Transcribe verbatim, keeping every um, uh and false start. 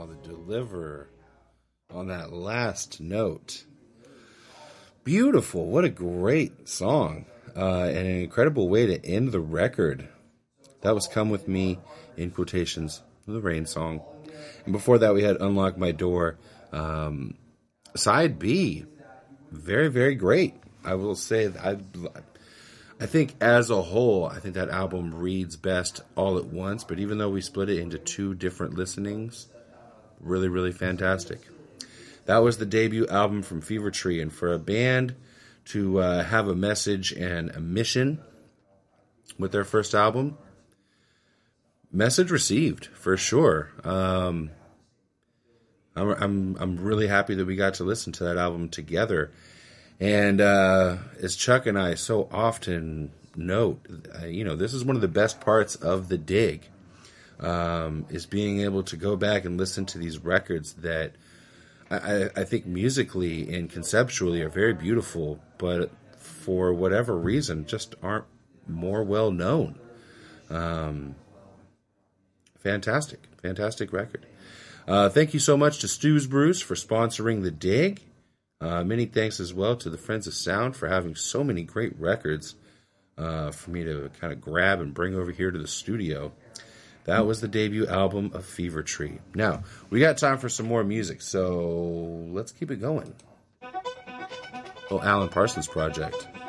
Wow, the deliver on that last note. Beautiful. What a great song. Uh, and an incredible way to end the record. That was Come With Me, in quotations, the Rain song. And before that, we had Unlock My Door. Um, side B. Very, very great. I will say, I, I think as a whole, I think that album reads best all at once. But even though we split it into two different listenings, really, really fantastic. That was the debut album from Fever Tree. And for a band to uh, have a message and a mission with their first album, message received, for sure. Um, I'm, I'm, I'm really happy that we got to listen to that album together. And uh, as Chuck and I so often note, uh, you know, this is one of the best parts of the dig, um, is being able to go back and listen to these records that I, I think musically and conceptually are very beautiful, but for whatever reason just aren't more well known. Um, fantastic, fantastic record. Uh, thank you so much to Stu's Brews for sponsoring the dig. Uh, many thanks as well to the Friends of Sound for having so many great records uh, for me to kind of grab and bring over here to the studio. That was the debut album of Fever Tree. Now, we got time for some more music, so let's keep it going. Oh, Alan Parsons Project.